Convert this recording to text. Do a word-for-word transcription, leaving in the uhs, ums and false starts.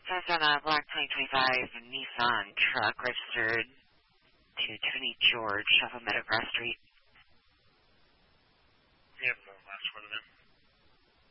Says on a black twenty twenty-five Nissan truck registered to Tony George off of Meadowgrass Street. You have the last word of it.